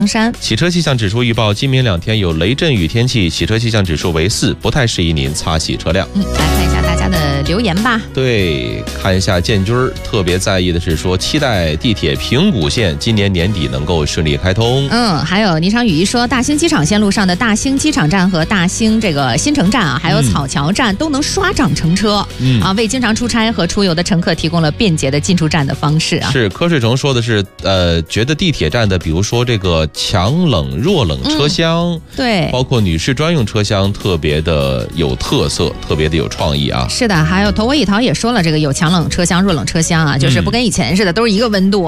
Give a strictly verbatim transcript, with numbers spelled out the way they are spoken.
山。 汽车气象指数预报，今明两天有雷阵雨天气，汽车气象指数为四，不太适宜您擦洗车辆。 嗯，来看一下大家的留言吧。 对，看一下建军儿特别在意的是说，期待地铁平谷线今年年底能够顺利开通。 嗯，还有霓裳羽衣说，大兴机场线路上的大兴机场站和大兴这个新城站啊，还有草桥站都能刷掌乘车。嗯啊，为经常出差和出游的乘客提供了便捷的进出站的方式啊。 是柯水成说的是，呃，觉得地铁站的，比如说这个强冷弱冷车厢， 嗯、对， 包括女士专用车厢，特别的有特色，特别的有创意啊。 是的，还有头尾一桃也说了，这个有强冷车厢、弱冷车厢啊，就是不跟以前似的，都是一个温度。